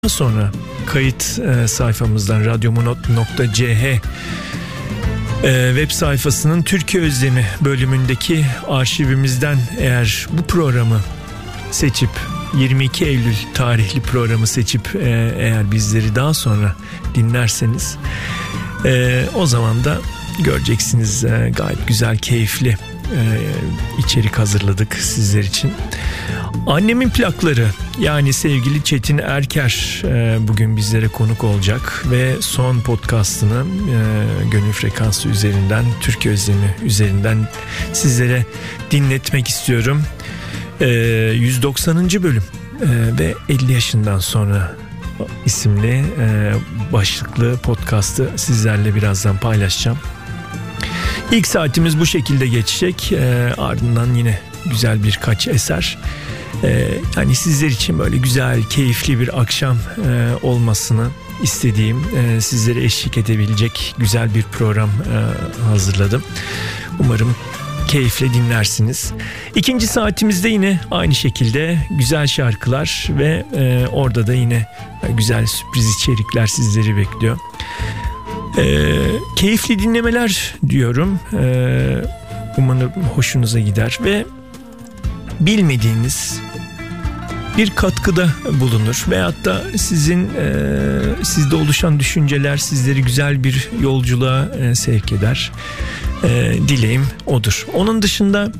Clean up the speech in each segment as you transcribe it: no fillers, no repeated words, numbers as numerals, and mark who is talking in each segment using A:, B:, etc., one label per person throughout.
A: Sonra kayıt sayfamızdan radyomonot.ch web sayfasının Türkiye Özlemi bölümündeki arşivimizden eğer bu programı seçip 22 Eylül tarihli programı seçip eğer bizleri daha sonra dinlerseniz o zaman da göreceksiniz gayet güzel, keyifli içerik hazırladık sizler için. Annemin plakları, yani sevgili Çetin Erker bugün bizlere konuk olacak ve son podcastını Gönül Frekansı üzerinden, Türkiye Özlemi üzerinden sizlere dinletmek istiyorum. 190. bölüm ve 50 yaşından sonra isimli başlıklı podcastı sizlerle birazdan paylaşacağım. İlk saatimiz bu şekilde geçecek. Ardından yine güzel birkaç eser. Yani sizler için böyle güzel, keyifli bir akşam olmasını istediğim, sizlere eşlik edebilecek güzel bir program hazırladım. Umarım keyifle dinlersiniz. İkinci saatimizde yine aynı şekilde güzel şarkılar ve orada da yine güzel sürpriz içerikler sizleri bekliyor. Keyifli dinlemeler diyorum. Umarım hoşunuza gider ve bilmediğiniz bir katkıda bulunur veyahut da sizde oluşan düşünceler sizleri güzel bir yolculuğa sevk eder. Dileğim odur. Onun dışında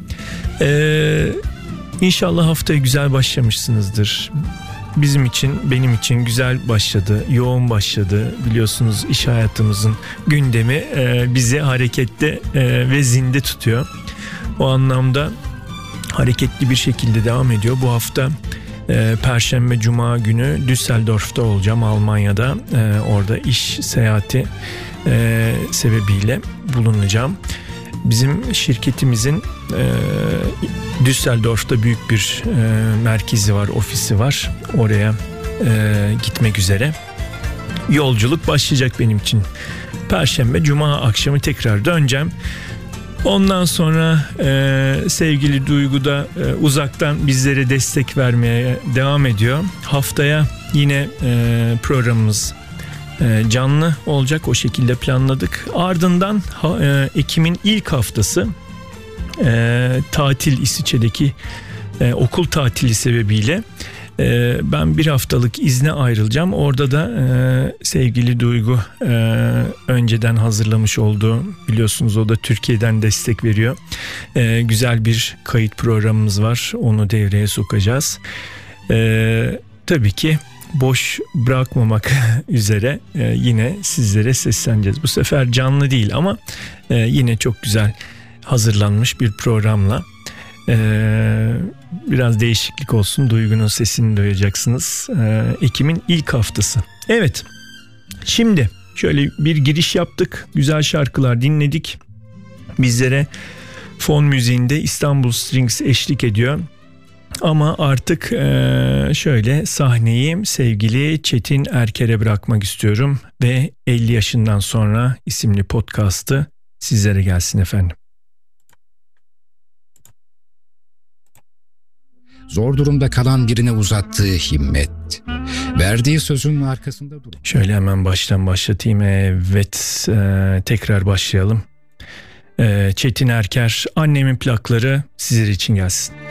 A: inşallah haftaya güzel başlamışsınızdır. Bizim için, benim için güzel başladı, yoğun başladı. Biliyorsunuz iş hayatımızın gündemi bizi harekette ve zinde tutuyor. O anlamda hareketli bir şekilde devam ediyor. Bu hafta Perşembe, Cuma günü Düsseldorf'ta olacağım, Almanya'da. Orada iş seyahati sebebiyle bulunacağım. Bizim şirketimizin Düsseldorf'ta büyük bir merkezi var, ofisi var. Oraya gitmek üzere. Yolculuk başlayacak benim için. Perşembe, Cuma akşamı tekrar döneceğim. Ondan sonra sevgili Duygu da uzaktan bizlere destek vermeye devam ediyor. Haftaya yine programımız canlı olacak, o şekilde planladık. Ardından Ekim'in ilk haftası tatil, İsviçre'deki okul tatili sebebiyle ben bir haftalık izne ayrılacağım. Orada da sevgili Duygu önceden hazırlamış olduğu, biliyorsunuz o da Türkiye'den destek veriyor. Güzel bir kayıt programımız var. Onu devreye sokacağız. Tabii ki boş bırakmamak üzere yine sizlere sesleneceğiz. Bu sefer canlı değil ama yine çok güzel hazırlanmış bir programla. Biraz değişiklik olsun, Duygu'nun sesini duyacaksınız. Ekim'in ilk haftası. Evet, şimdi şöyle bir giriş yaptık, güzel şarkılar dinledik. Bizlere fon müziğinde İstanbul Strings eşlik ediyor. Ama artık şöyle sahneyi sevgili Çetin Erker'e bırakmak istiyorum ve 50 yaşından sonra isimli podcast'ı sizlere gelsin efendim.
B: Zor durumda kalan birine uzattığı himmet, verdiği sözün arkasında dur.
A: Şöyle hemen baştan başlatayım. Evet, tekrar başlayalım. Çetin Erker, Annemin plakları sizler için gelsin.